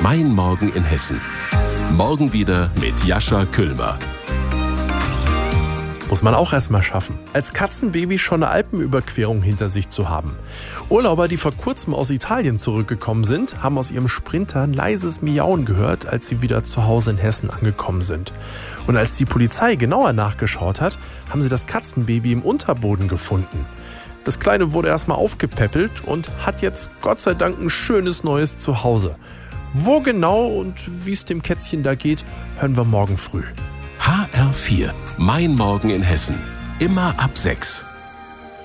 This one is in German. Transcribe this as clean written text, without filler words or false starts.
Mein Morgen in Hessen. Morgen wieder mit Jascha Küllmer. Muss man auch erstmal schaffen, als Katzenbaby schon eine Alpenüberquerung hinter sich zu haben. Urlauber, die vor kurzem aus Italien zurückgekommen sind, haben aus ihrem Sprinter ein leises Miauen gehört, als sie wieder zu Hause in Hessen angekommen sind. Und als die Polizei genauer nachgeschaut hat, haben sie das Katzenbaby im Unterboden gefunden. Das Kleine wurde erstmal aufgepäppelt und hat jetzt Gott sei Dank ein schönes neues Zuhause. Wo genau und wie es dem Kätzchen da geht, hören wir morgen früh. HR4, Mein Morgen in Hessen. Immer ab 6.